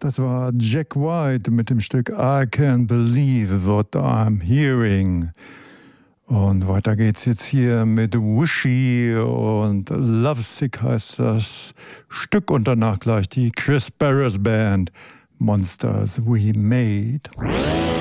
Das war Jack White mit dem Stück I Can't Believe What I'm Hearing. Und weiter geht's jetzt hier mit Wishy und Lovesick heißt das Stück und danach gleich die Chris Barrett Band Monsters We Made.